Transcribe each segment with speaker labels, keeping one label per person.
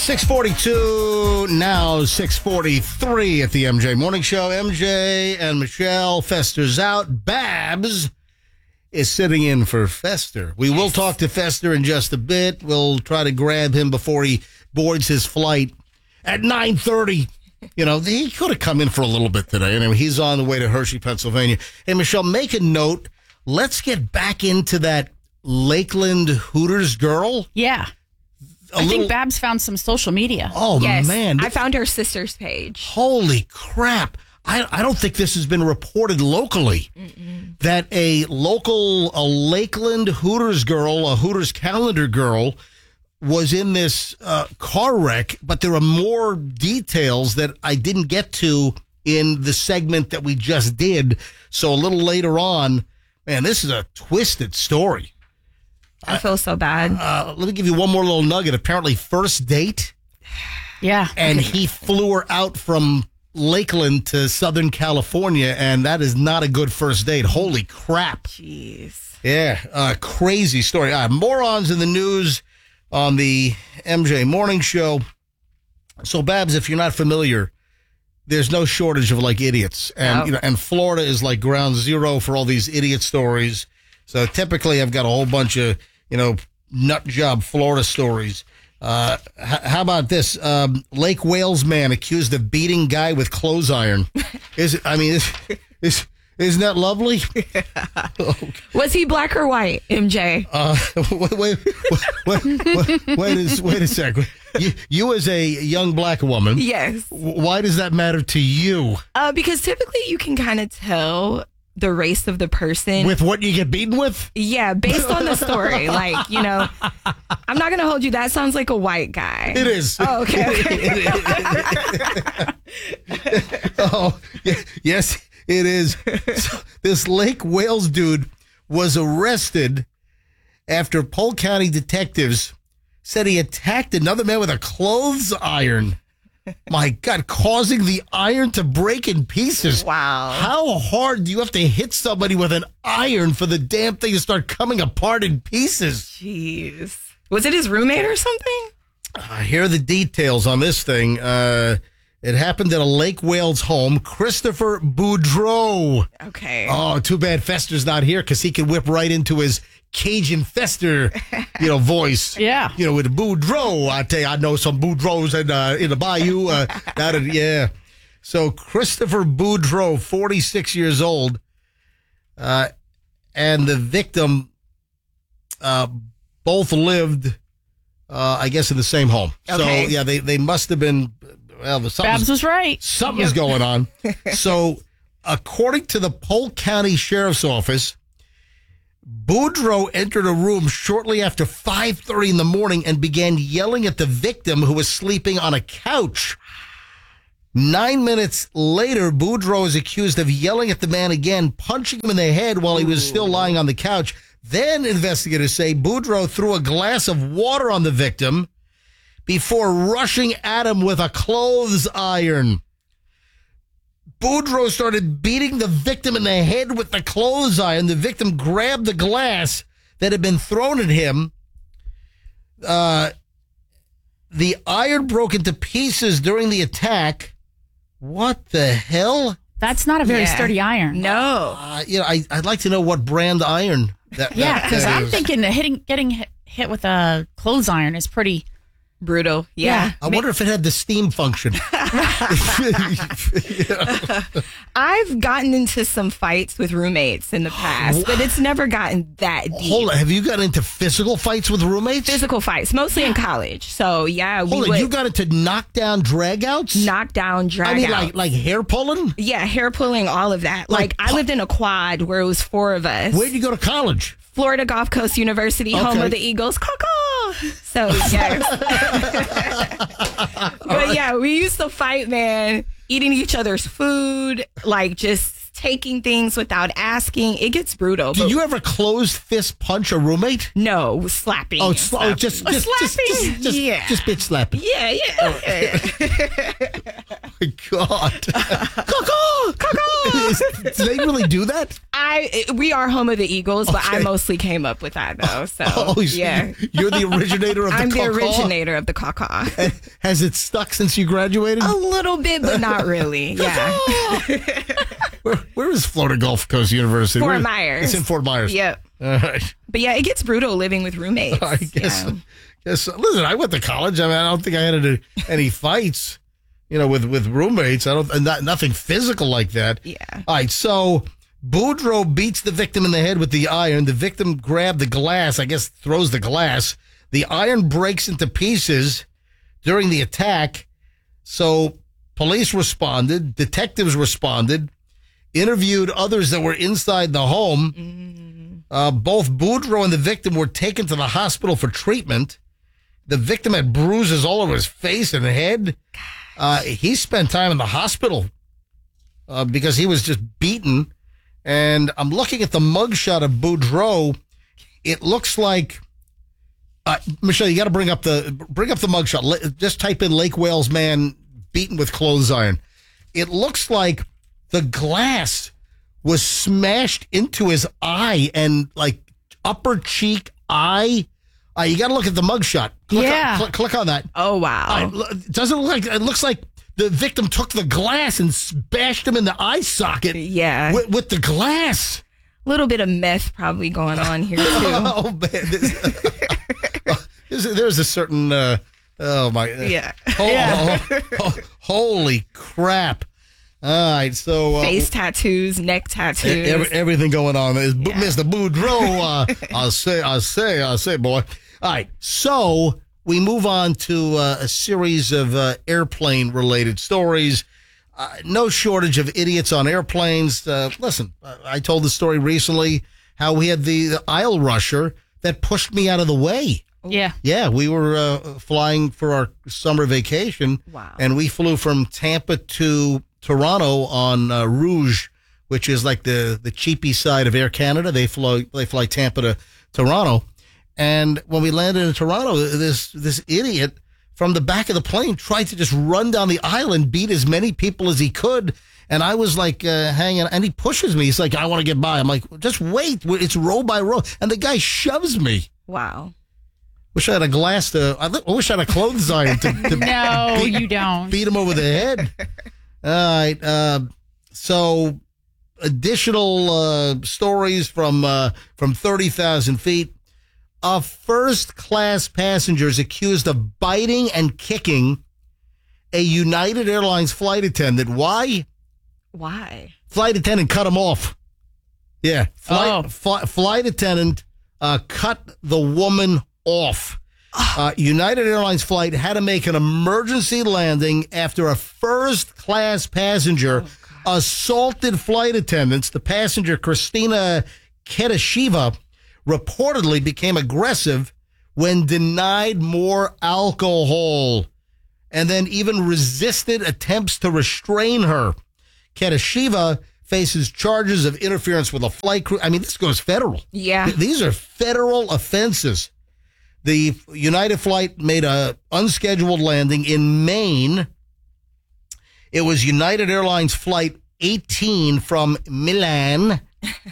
Speaker 1: 6:42, now 6:43 at the MJ Morning Show. MJ and Michelle, Fester's out. Babs is sitting in for Fester. We will talk to Fester in just a bit. We'll try to grab him before he boards his flight at 9:30. You know, he could have come in for a little bit today. Anyway, he's on the way to Hershey, Pennsylvania. Hey, Michelle, make a note. Let's get back into that Lakeland Hooters girl.
Speaker 2: Yeah. I think Babs found some social media.
Speaker 1: Oh,
Speaker 3: yes,
Speaker 1: man.
Speaker 3: I found her sister's page.
Speaker 1: Holy crap. I don't think this has been reported locally. That a Lakeland Hooters girl, a Hooters calendar girl, was in this car wreck, but there are more details that I didn't get to in the segment that we just did. So a little later on, man, this is a twisted story.
Speaker 3: I feel so bad.
Speaker 1: Let me give you one more little nugget. Apparently, first date.
Speaker 2: Yeah.
Speaker 1: And he flew her out from Lakeland to Southern California, and that is not a good first date. Holy crap.
Speaker 3: Jeez.
Speaker 1: Yeah, crazy story. Morons in the news on the MJ Morning Show. So, Babs, if you're not familiar, there's no shortage of, like, idiots. And, you know, and Florida is, like, ground zero for all these idiot stories. So, typically, I've got a whole bunch of, you know, nut job Florida stories. How about this? Lake Wales man accused of beating guy with clothes iron. Isn't that lovely?
Speaker 3: Was he black or white, MJ?
Speaker 1: Wait a second. You as a young black woman.
Speaker 3: Yes.
Speaker 1: Why does that matter to you?
Speaker 3: Because typically you can kind of tell the race of the person.
Speaker 1: With what you get beaten with?
Speaker 3: Yeah, based on the story. Like, you know, I'm not going to hold you. That sounds like a white guy.
Speaker 1: It is.
Speaker 3: Oh, okay.
Speaker 1: Oh, yes, it is. So this Lake Wales dude was arrested after Polk County detectives said he attacked another man with a clothes iron. My God, causing the iron to break in pieces.
Speaker 3: Wow.
Speaker 1: How hard do you have to hit somebody with an iron for the damn thing to start coming apart in pieces?
Speaker 3: Jeez. Was it his roommate or something?
Speaker 1: Here are the details on this thing. It happened at a Lake Wales home. Christopher Boudreau.
Speaker 3: Okay.
Speaker 1: Oh, too bad Fester's not here because he can whip right into his Cajun Fester, you know, voice.
Speaker 2: Yeah.
Speaker 1: You know, with Boudreau. I tell you, I know some Boudreaux in the bayou. Yeah. So Christopher Boudreau, 46 years old, and the victim both lived, I guess, in the same home.
Speaker 3: Okay.
Speaker 1: So, yeah, they must have been... Well,
Speaker 2: Babs was right.
Speaker 1: Something's going on. So, according to the Polk County Sheriff's Office, Boudreau entered a room shortly after 5:30 in the morning and began yelling at the victim who was sleeping on a couch. 9 minutes later, Boudreau is accused of yelling at the man again, punching him in the head while he was still lying on the couch. Then investigators say Boudreau threw a glass of water on the victim before rushing at him with a clothes iron. Boudreau started beating the victim in the head with the clothes iron. The victim grabbed the glass that had been thrown at him. The iron broke into pieces during the attack. What the hell?
Speaker 2: That's not a very sturdy iron.
Speaker 3: No.
Speaker 1: You know, I'd like to know what brand iron that
Speaker 2: because I'm
Speaker 1: is.
Speaker 2: thinking that getting hit with a clothes iron is pretty
Speaker 3: brutal. Yeah.
Speaker 1: I wonder if it had the steam function.
Speaker 3: I've gotten into some fights with roommates in the past, but it's never gotten that deep.
Speaker 1: Hold on. Have you gotten into physical fights with roommates?
Speaker 3: Physical fights, mostly in college. So, yeah.
Speaker 1: Hold on. You got into knockdown dragouts?
Speaker 3: Knockdown dragouts.
Speaker 1: I mean, like hair pulling?
Speaker 3: Yeah, hair pulling, all of that. Like I lived in a quad where it was 4 of us.
Speaker 1: Where'd you go to college?
Speaker 3: Florida Gulf Coast University, home of the Eagles. Caw-caw. So, yes. But yeah, we used to fight, man, eating each other's food, like just taking things without asking. It gets brutal.
Speaker 1: Did you ever closed fist punch a roommate?
Speaker 3: No, slapping.
Speaker 1: Oh, just slapping. Just bitch slapping.
Speaker 3: Yeah.
Speaker 1: Oh my God. Caw-caw. Do they really do that?
Speaker 3: I we are home of the Eagles, but I
Speaker 1: Okay.
Speaker 3: mostly came up with that though. So
Speaker 1: yeah. You're the originator of
Speaker 3: I'm
Speaker 1: the
Speaker 3: the
Speaker 1: caw-caw?
Speaker 3: originator of the caw-caw.
Speaker 1: Has it stuck since you graduated?
Speaker 3: A little bit, but not really. Yeah.
Speaker 1: Where is Florida Gulf Coast University?
Speaker 3: Fort
Speaker 1: Where-
Speaker 3: Myers.
Speaker 1: It's in Fort Myers.
Speaker 3: Yep.
Speaker 1: All right.
Speaker 3: But yeah, it gets brutal living with roommates.
Speaker 1: I guess.
Speaker 3: Yeah.
Speaker 1: Listen, I went to college. I mean, I don't think I had any fights, with roommates. Nothing physical like that.
Speaker 3: Yeah.
Speaker 1: All right. So Boudreaux beats the victim in the head with the iron. The victim grabbed the glass. I guess throws the glass. The iron breaks into pieces during the attack. So police responded. Detectives responded. Interviewed others that were inside the home. Both Boudreaux and the victim were taken to the hospital for treatment. The victim had bruises all over his face and head. He spent time in the hospital because he was just beaten. And I'm looking at the mugshot of Boudreaux. It looks like Michelle. You got to bring up the mugshot. Just type in Lake Wales man beaten with clothes iron. It looks like the glass was smashed into his eye and like upper cheek eye. You got to look at the mugshot. Click on that.
Speaker 3: Oh wow.
Speaker 1: Doesn't look like it looks like the victim took the glass and bashed him in the eye socket.
Speaker 3: Yeah.
Speaker 1: With the glass.
Speaker 3: A little bit of meth probably going on here too.
Speaker 1: Oh man, there's a certain. Oh my.
Speaker 3: Yeah.
Speaker 1: Holy crap. All right, so
Speaker 3: Face tattoos, neck tattoos.
Speaker 1: everything going on is Mr. Boudreaux. I say, boy. All right, so we move on to a series of airplane-related stories. No shortage of idiots on airplanes. Listen, I told the story recently how we had the aisle rusher that pushed me out of the way.
Speaker 2: Yeah.
Speaker 1: Yeah, we were flying for our summer vacation.
Speaker 3: Wow.
Speaker 1: And we flew from Tampa to Toronto on Rouge, which is like the cheapy side of Air Canada. They fly Tampa to Toronto. And when we landed in Toronto, this idiot from the back of the plane tried to just run down the aisle and beat as many people as he could. And I was like hanging, and he pushes me. He's like, I want to get by. I'm like, just wait. It's row by row. And the guy shoves me.
Speaker 3: Wow.
Speaker 1: Wish I had a glass I wish I had a clothes iron to
Speaker 2: No, you don't.
Speaker 1: beat him over the head. All right. So additional stories from 30,000 feet. A first-class passenger is accused of biting and kicking a United Airlines flight attendant. Why?
Speaker 3: Why?
Speaker 1: Flight attendant cut him off. Yeah. Flight attendant cut the woman off. United Airlines flight had to make an emergency landing after a first-class passenger assaulted flight attendants. The passenger, Christina Kedasheva, reportedly became aggressive when denied more alcohol and then even resisted attempts to restrain her. Kedasheva faces charges of interference with a flight crew. I mean, this goes federal.
Speaker 3: Yeah.
Speaker 1: These are federal offenses. The United flight made a unscheduled landing in Maine. It was United Airlines flight 18 from Milan.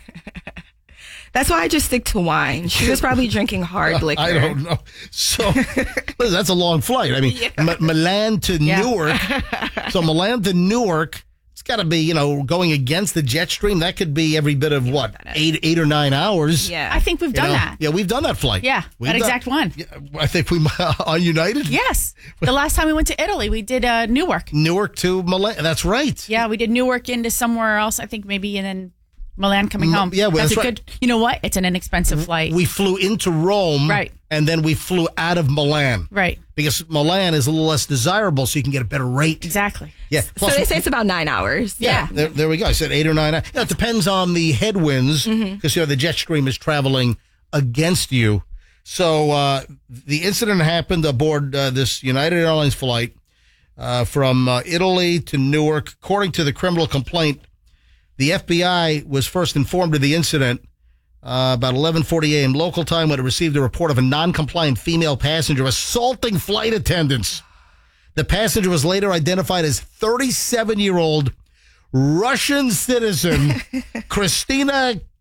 Speaker 3: That's why I just stick to wine. She was probably drinking hard liquor.
Speaker 1: I don't know. So listen, that's a long flight. I mean, Milan to Newark. So Milan to Newark, it's got to be, going against the jet stream. That could be every bit of what, 8 or 9 hours.
Speaker 3: Yeah.
Speaker 2: I think we've done that.
Speaker 1: Yeah, we've done that flight.
Speaker 2: Yeah, that exact one.
Speaker 1: Yeah, I think we on United.
Speaker 2: Yes. The last time we went to Italy, we did Newark.
Speaker 1: Newark to Milan. That's right.
Speaker 2: Yeah, we did Newark into somewhere else, I think maybe, and then Milan coming home.
Speaker 1: Yeah, well, that's
Speaker 2: a
Speaker 1: right.
Speaker 2: good. You know what? It's an inexpensive flight.
Speaker 1: We flew into Rome.
Speaker 2: Right.
Speaker 1: And then we flew out of Milan.
Speaker 2: Right.
Speaker 1: Because Milan is a little less desirable, so you can get a better rate.
Speaker 2: Exactly.
Speaker 1: Yeah.
Speaker 3: So
Speaker 1: Plus,
Speaker 3: they say it's about 9 hours.
Speaker 1: Yeah. There we go. I said 8 or 9 hours. It depends on the headwinds, because the jet stream is traveling against you. So the incident happened aboard this United Airlines flight from Italy to Newark. According to the criminal complaint, the FBI was first informed of the incident about 11:40 a.m. local time when it received a report of a non-compliant female passenger assaulting flight attendants. The passenger was later identified as 37-year-old Russian citizen Christina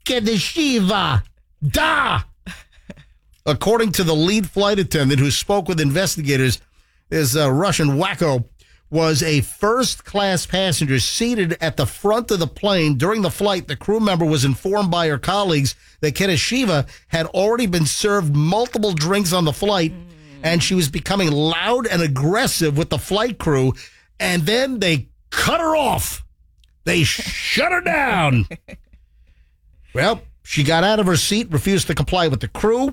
Speaker 1: Kedeshiva. Da! According to the lead flight attendant who spoke with investigators, this Russian wacko was a first-class passenger seated at the front of the plane. During the flight, the crew member was informed by her colleagues that Kedeshiva had already been served multiple drinks on the flight, and she was becoming loud and aggressive with the flight crew, and then they cut her off. They shut her down. Well, she got out of her seat, refused to comply with the crew,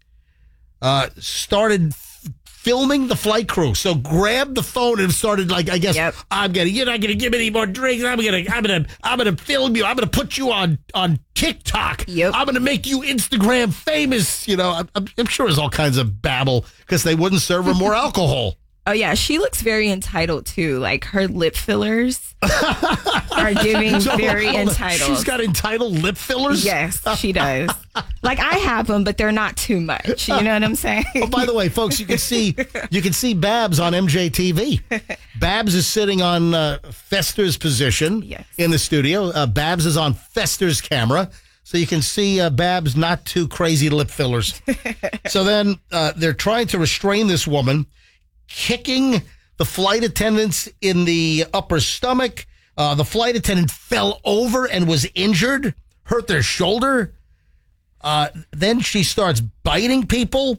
Speaker 1: started filming the flight crew. So grabbed the phone and started you're not gonna give me any more drinks. I'm gonna film you. I'm gonna put you on TikTok.
Speaker 3: Yep.
Speaker 1: I'm gonna make you Instagram famous. I'm sure there's all kinds of babble because they wouldn't serve her more alcohol.
Speaker 3: Oh, yeah. She looks very entitled, too. Like, her lip fillers are giving very entitled.
Speaker 1: She's got entitled lip fillers?
Speaker 3: Yes, she does. Like, I have them, but they're not too much. You know what I'm saying?
Speaker 1: Oh, by the way, folks, you can see Babs on MJTV. Babs is sitting on Fester's position in the studio. Babs is on Fester's camera. So you can see Babs' not too crazy lip fillers. So then they're trying to restrain this woman, kicking the flight attendants in the upper stomach. The flight attendant fell over and was injured, hurt their shoulder. Then she starts biting people.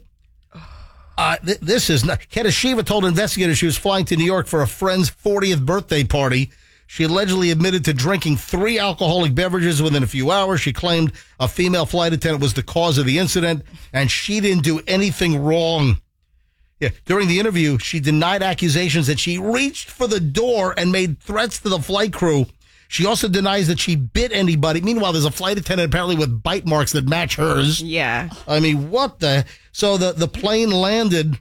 Speaker 1: This is not. Kedeshiva told investigators she was flying to New York for a friend's 40th birthday party. She allegedly admitted to drinking 3 alcoholic beverages within a few hours. She claimed a female flight attendant was the cause of the incident, and she didn't do anything wrong. Yeah. During the interview, she denied accusations that she reached for the door and made threats to the flight crew. She also denies that she bit anybody. Meanwhile, there's a flight attendant apparently with bite marks that match hers.
Speaker 3: Yeah.
Speaker 1: I mean, what the? So the plane landed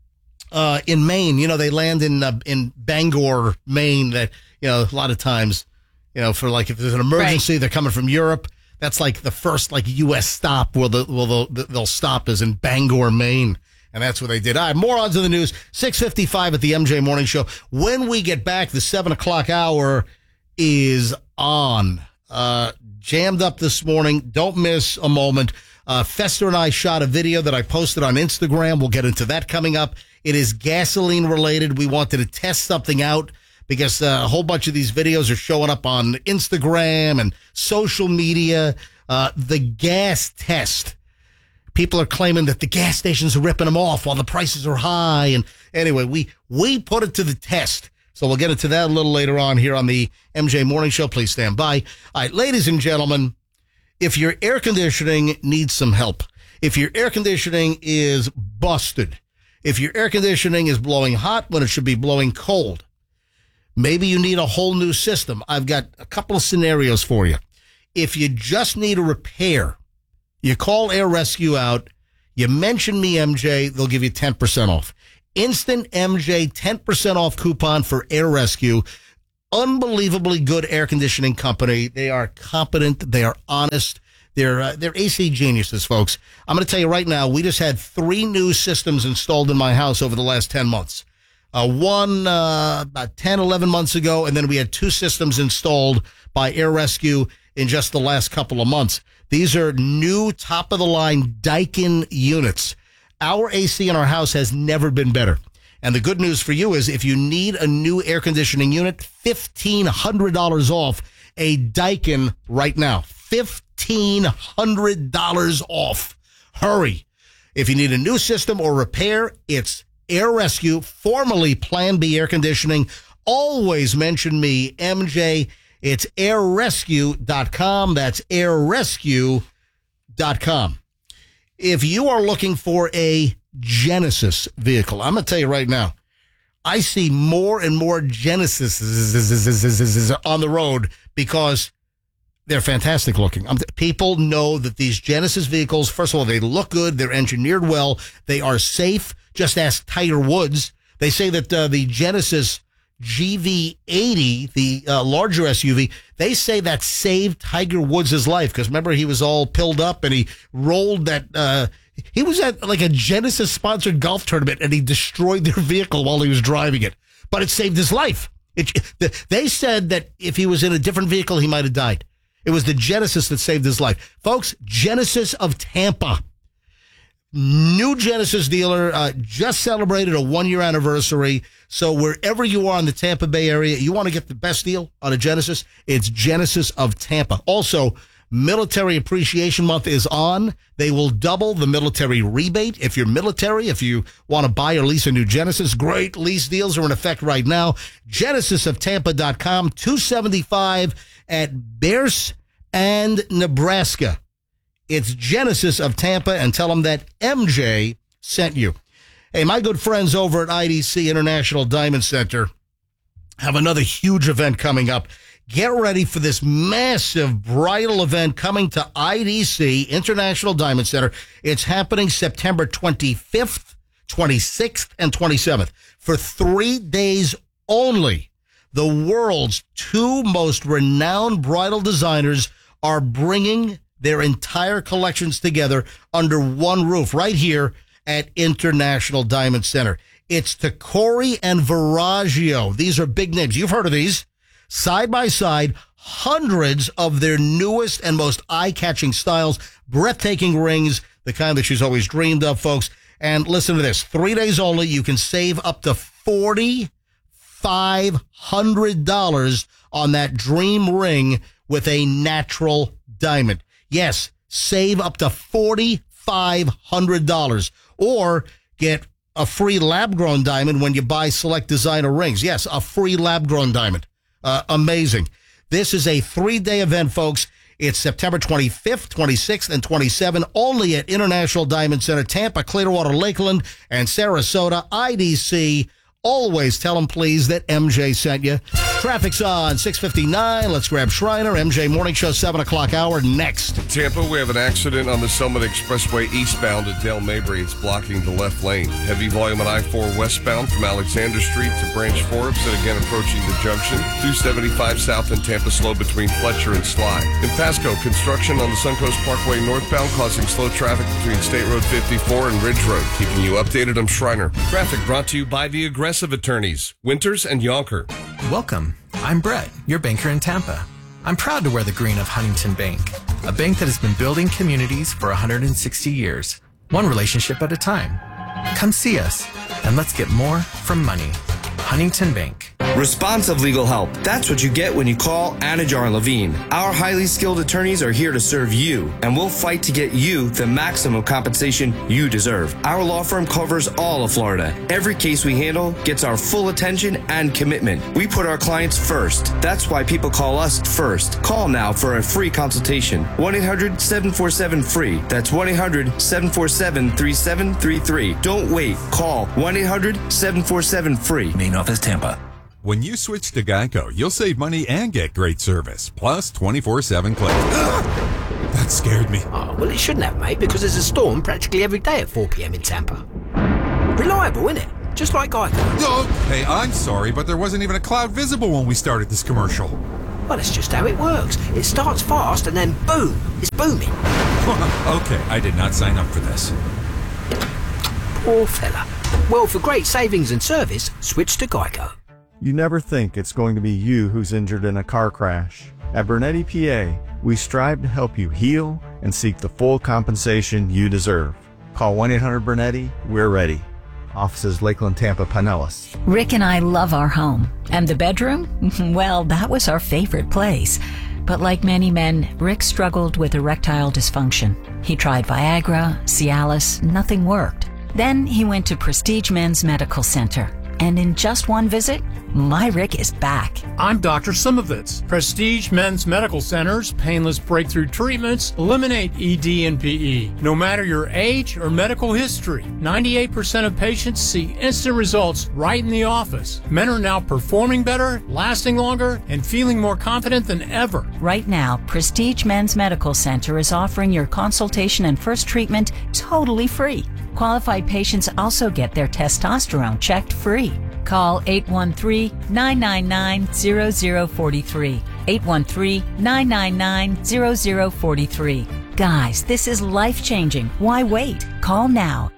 Speaker 1: in Maine. They land in Bangor, Maine. That a lot of times, for if there's an emergency, they're coming from Europe. That's like the first U.S. stop where they'll stop is in Bangor, Maine. And that's what they did. All right, more on to the news. 6:55 at the MJ Morning Show. When we get back, the 7 o'clock hour is on. Jammed up this morning. Don't miss a moment. Fester and I shot a video that I posted on Instagram. We'll get into that coming up. It is gasoline related. We wanted to test something out because a whole bunch of these videos are showing up on Instagram and social media. The gas test. People are claiming that the gas stations are ripping them off while the prices are high. And anyway, we put it to the test. So we'll get into that a little later on here on the MJ Morning Show. Please stand by. All right, ladies and gentlemen, if your air conditioning needs some help, if your air conditioning is busted, if your air conditioning is blowing hot when it should be blowing cold, maybe you need a whole new system. I've got a couple of scenarios for you. If you just need a repair, you call Air Rescue out, you mention me, MJ, they'll give you 10% off. Instant MJ 10% off coupon for Air Rescue. Unbelievably good air conditioning company. They are competent. They are honest. They're AC geniuses, folks. I'm going to tell you right now, we just had 3 new systems installed in my house over the last 10 months. One about 10, 11 months ago, and then we had 2 systems installed by Air Rescue in just the last couple of months. These are new top-of-the-line Daikin units. Our AC in our house has never been better. And the good news for you is if you need a new air conditioning unit, $1,500 off a Daikin right now. $1,500 off. Hurry. If you need a new system or repair, it's Air Rescue, formerly Plan B Air Conditioning. Always mention me, MJ. It's airrescue.com. That's airrescue.com. If you are looking for a Genesis vehicle, I'm going to tell you right now, I see more and more Genesis on the road because they're fantastic looking. People know that these Genesis vehicles, first of all, they look good. They're engineered well. They are safe. Just ask Tiger Woods. They say that the Genesis GV80, the larger SUV, they say that saved Tiger Woods' life because remember he was all pilled up and he rolled that. He was at like a Genesis sponsored golf tournament and he destroyed their vehicle while he was driving it, but it saved his life. They said that if he was in a different vehicle, he might have died. It was the Genesis that saved his life. Folks, Genesis of Tampa. New Genesis dealer just celebrated a 1-year anniversary. So wherever you are in the Tampa Bay area, you want to get the best deal on a Genesis, it's Genesis of Tampa. Also, Military Appreciation Month is on. They will double the military rebate. If you're military, if you want to buy or lease a new Genesis, great lease deals are in effect right now. GenesisofTampa.com, $275 at Bears and Nebraska. It's Genesis of Tampa, and tell them that MJ sent you. Hey, my good friends over at IDC International Diamond Center have another huge event coming up. Get ready for this massive bridal event coming to IDC International Diamond Center. It's happening September 25th, 26th, and 27th. For 3 days only, the world's 2 most renowned bridal designers are bringing their entire collections together under one roof right here at International Diamond Center. It's Tacori and Verragio. These are big names. You've heard of these. Side by side, hundreds of their newest and most eye-catching styles, breathtaking rings, the kind that she's always dreamed of, folks. And listen to this. 3 days only, you can save up to $4,500 on that dream ring with a natural diamond. Yes, save up to $4,500 or get a free lab-grown diamond when you buy select designer rings. Yes, a free lab-grown diamond. Amazing. This is a 3-day event, folks. It's September 25th, 26th, and 27th, only at International Diamond Center, Tampa, Clearwater, Lakeland, and Sarasota. IDC. Always tell them, please, that MJ sent you. Traffic's on 6:59. Let's grab Schreiner. MJ Morning Show, 7 o'clock hour next.
Speaker 4: Tampa, we have an accident on the Summit Expressway eastbound at Dale Mabry. It's blocking the left lane. Heavy volume on I-4 westbound from Alexander Street to Branch Forbes, and again approaching the junction. 275 south in Tampa, slow between Fletcher and Sly. In Pasco, construction on the Suncoast Parkway northbound causing slow traffic between State Road 54 and Ridge Road. Keeping you updated, I'm Schreiner. Traffic brought to you by the Aggressive Attorneys, Winters and Yonker.
Speaker 5: Welcome. I'm Brett, your banker in Tampa. I'm proud to wear the green of Huntington Bank, a bank that has been building communities for 160 years, one relationship at a time. Come see us, and let's get more from money. Huntington Bank.
Speaker 6: Responsive legal help. That's what you get when you call Anajar and Levine. Our highly skilled attorneys are here to serve you, and we'll fight to get you the maximum compensation you deserve. Our law firm covers all of Florida. Every case we handle gets our full attention and commitment. We put our clients first. That's why people call us first. Call now for a free consultation. 1-800-747-FREE. That's 1-800-747-3733. Don't wait. Call 1-800-747-FREE.
Speaker 7: Main office, Tampa.
Speaker 8: When you switch to Geico, you'll save money and get great service, plus 24/7 claims. That scared me.
Speaker 7: Oh, well, it shouldn't have, mate, because there's a storm practically every day at 4 p.m. in Tampa. Reliable, isn't it? Just like Geico.
Speaker 8: Oh, hey, I'm sorry, but there wasn't even a cloud visible when we started this commercial.
Speaker 7: Well, that's just how it works. It starts fast and then boom, it's booming.
Speaker 8: Okay, I did not sign up for this.
Speaker 7: Poor fella. Well, for great savings and service, switch to Geico.
Speaker 9: You never think it's going to be you who's injured in a car crash. At Bernetti PA, we strive to help you heal and seek the full compensation you deserve. Call 1-800-BERNETTI. We're ready. Offices Lakeland, Tampa, Pinellas.
Speaker 10: Rick and I love our home. And the bedroom? Well, that was our favorite place. But like many men, Rick struggled with erectile dysfunction. He tried Viagra, Cialis, nothing worked. Then he went to Prestige Men's Medical Center. And in just one visit, my Rick is back.
Speaker 11: I'm Dr. Simovitz. Prestige Men's Medical Center's painless breakthrough treatments eliminate ED and PE. No matter your age or medical history, 98% of patients see instant results right in the office. Men are now performing better, lasting longer, and feeling more confident than ever.
Speaker 10: Right now, Prestige Men's Medical Center is offering your consultation and first treatment totally free. Qualified patients also get their testosterone checked free. Call 813-999-0043. 813-999-0043. Guys, this is life-changing. Why wait? Call now.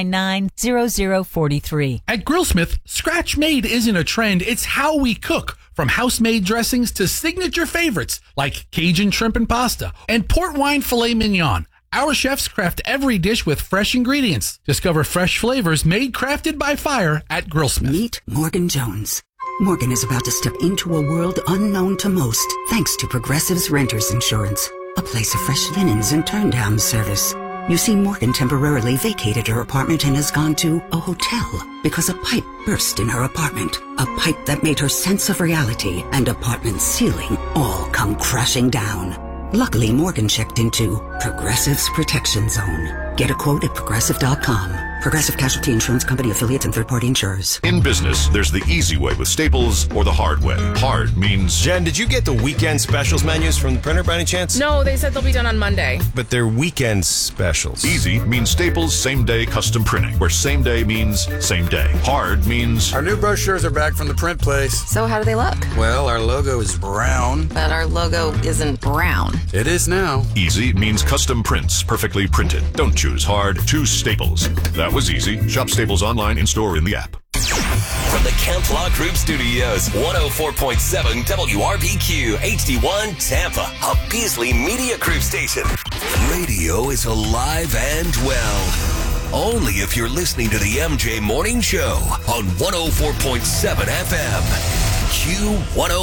Speaker 10: 813-999-0043.
Speaker 12: At Grillsmith, scratch made isn't a trend, it's how we cook. From house-made dressings to signature favorites like Cajun shrimp and pasta and port wine filet mignon. Our chefs craft every dish with fresh ingredients. Discover fresh flavors made crafted by fire at Grillsmith.
Speaker 13: Meet Morgan Jones. Morgan is about to step into a world unknown to most, thanks to Progressive's Renters Insurance, a place of fresh linens and turn-down service. You see, Morgan temporarily vacated her apartment and has gone to a hotel because a pipe burst in her apartment. A pipe that made her sense of reality and apartment ceiling all come crashing down. Luckily, Morgan checked into Progressive's Protection Zone. Get a quote at Progressive.com. Progressive Casualty Insurance Company, affiliates, and third-party insurers.
Speaker 14: In business, there's the easy way with Staples or the hard way. Hard means...
Speaker 15: Jen, did you get the weekend specials menus from the printer by any chance?
Speaker 16: No, they said they'll be done on Monday.
Speaker 15: But they're weekend specials.
Speaker 14: Easy means Staples same-day custom printing, where same day means same day. Hard means...
Speaker 17: Our new brochures are back from the print place.
Speaker 16: So how do they look?
Speaker 17: Well, our logo is brown.
Speaker 16: But our logo isn't brown.
Speaker 17: It is now.
Speaker 14: Easy means custom prints, perfectly printed. Don't choose hard, choose Staples. That was easy. Shop Staples online, in-store, in the app.
Speaker 18: From the Kemp Law Group Studios, 104.7 WRBQ HD1 Tampa, a Beasley Media Group station. Radio is alive and well. Only if you're listening to the MJ Morning Show on 104.7 FM. Q104.